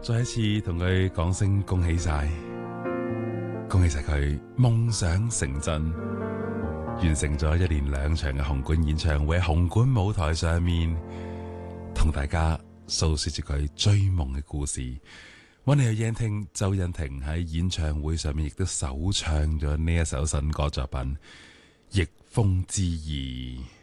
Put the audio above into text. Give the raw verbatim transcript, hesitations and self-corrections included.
再一次同佢講聲恭喜晒，恭喜晒佢夢想成真，完成咗一連兩場嘅紅館演唱會，喺紅館舞台上面同大家訴說住佢追夢嘅故事。揾你去聆聽周欣婷喺演唱會上面亦都首唱咗呢一首新歌作品《逆風之意》。